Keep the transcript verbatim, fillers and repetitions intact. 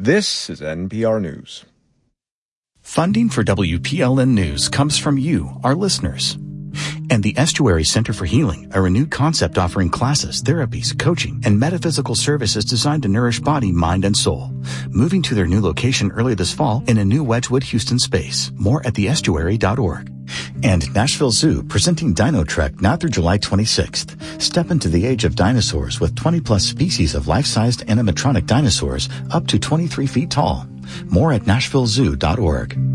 This is N P R News. Funding for W P L N News comes from you, our listeners. And the Estuary Center for Healing, a renewed concept offering classes, therapies, coaching, and metaphysical services designed to nourish body, mind, and soul. Moving to their new location early this fall in a new Wedgwood, Houston space. More at the estuary dot org. And Nashville Zoo presenting Dino Trek now through July twenty-sixth. Step into the age of dinosaurs with twenty plus species of life-sized animatronic dinosaurs up to twenty-three feet tall. More at nashville zoo dot org.